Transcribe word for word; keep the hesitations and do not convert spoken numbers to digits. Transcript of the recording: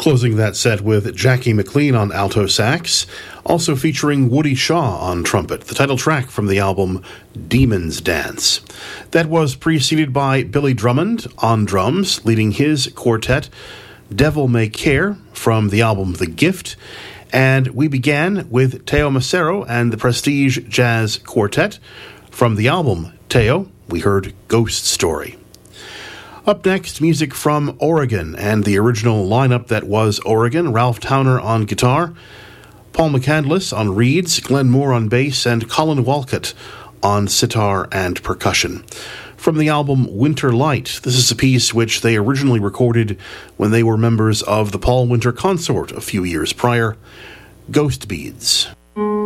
Closing that set with Jackie McLean on alto sax, also featuring Woody Shaw on trumpet, the title track from the album Demon's Dance. That was preceded by Billy Drummond on drums, leading his quartet Devil May Care from the album The Gift, and we began with Teo Macero and the Prestige Jazz Quartet from the album Teo. We heard Ghost Story. Up next, music from Oregon and the original lineup that was Oregon. Ralph Towner on guitar, Paul McCandless on reeds, Glenn Moore on bass, and Colin Walcott on sitar and percussion. From the album Winter Light, this is a piece which they originally recorded when they were members of the Paul Winter Consort a few years prior, Ghost Beads.